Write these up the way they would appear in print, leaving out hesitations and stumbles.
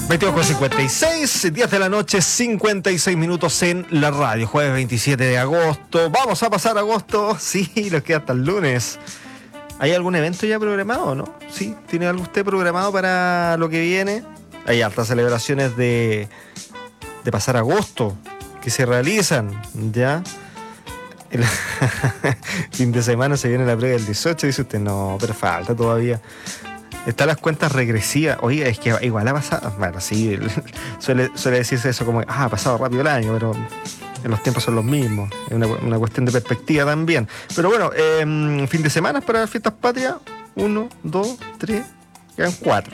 22:56, 10 de la noche, 56 minutos en la radio, jueves 27 de agosto. Vamos a pasar agosto, sí, nos queda hasta el lunes. ¿Hay algún evento ya programado o no? Sí, ¿tiene algo usted programado para lo que viene? Hay hartas celebraciones de pasar agosto que se realizan, ¿ya? El fin de semana se viene la previa del 18, dice usted, no, pero falta todavía. Están las cuentas regresivas. Oye, es que igual ha pasado. Bueno, sí, suele decirse eso como, ha pasado rápido el año, pero los tiempos son los mismos. Es una cuestión de perspectiva también. Pero bueno, fin de semana para las fiestas patrias. 1, 2, 3, quedan 4.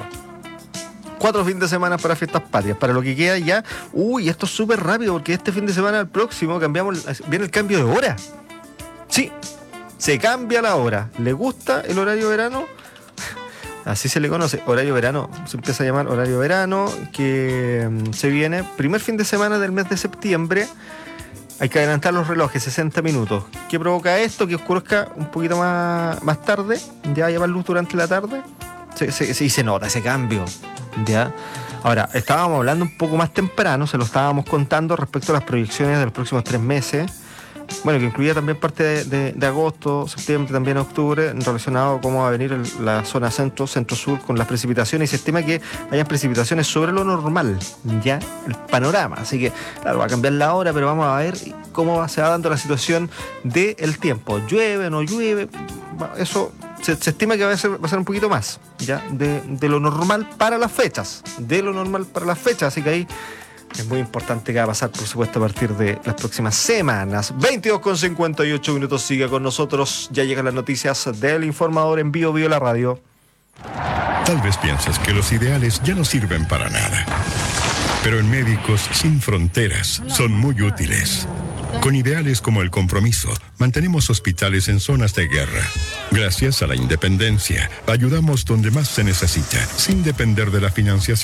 4 fines de semana para fiestas patrias. Para lo que queda ya. Uy, esto es súper rápido porque este fin de semana al próximo viene el cambio de hora. Sí, se cambia la hora. ¿Le gusta el horario verano? Así se le conoce, horario verano, se empieza a llamar horario verano, que se viene, primer fin de semana del mes de septiembre, hay que adelantar los relojes, 60 minutos. ¿Qué provoca esto? Que oscurezca un poquito más tarde, ya haya más luz durante la tarde, se nota ese cambio, ya. Ahora, estábamos hablando un poco más temprano, se lo estábamos contando respecto a las proyecciones de los próximos 3 meses, bueno, que incluía también parte de agosto, septiembre, también octubre, relacionado a cómo va a venir la zona centro-sur con las precipitaciones, y se estima que hayan precipitaciones sobre lo normal, ya el panorama. Así que, claro, va a cambiar la hora, pero vamos a ver cómo se va dando la situación del tiempo. ¿Llueve, no llueve? Eso se estima que va a ser un poquito más, ya, de lo normal para las fechas, así que ahí es muy importante que va a pasar, por supuesto, a partir de las próximas semanas. 22:58 minutos, sigue con nosotros. Ya llegan las noticias del Informador en Bio La Radio. Tal vez piensas que los ideales ya no sirven para nada. Pero en Médicos Sin Fronteras son muy útiles. Con ideales como el compromiso, mantenemos hospitales en zonas de guerra. Gracias a la independencia, ayudamos donde más se necesita, sin depender de la financiación